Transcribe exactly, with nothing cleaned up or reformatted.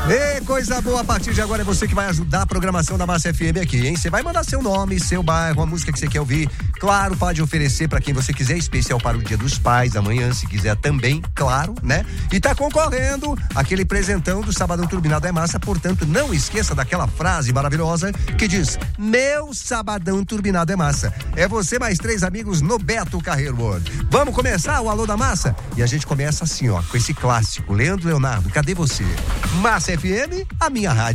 Ei, coisa boa, a partir de agora é você que vai ajudar a programação da Massa F M aqui, hein? Você vai mandar seu nome, seu bairro, a música que você quer ouvir. Claro, pode oferecer pra quem você quiser, especial para o Dia dos Pais, amanhã, se quiser também, claro, né? E tá concorrendo aquele presentão do Sabadão Turbinado é Massa, portanto, não esqueça daquela frase maravilhosa que diz: meu Sabadão Turbinado é Massa. É você mais três amigos no Beto Carreiro World. Vamos começar o Alô da Massa? E a gente começa assim, ó, com esse clássico, Leandro Leonardo, cadê você? Massa F M, a minha rádio.